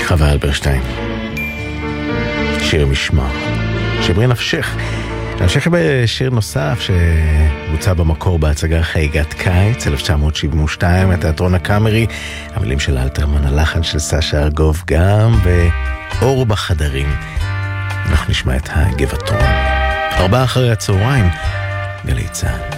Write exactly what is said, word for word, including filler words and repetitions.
חווה אלברשטיין, שיר משמר, שברי נפשך. נמשיך בשיר נוסף שבוצע במקור בהצגה חגיגת קיץ אלף תשע מאות שבעים ושתיים, התיאטרון הקאמרי, המילים של אלתרמן, הלחן של סשה ארגוב, גם באור בחדרים. אנחנו נשמע את הגבעתרון. ארבעה אחרי הצהריים, גלי צהל.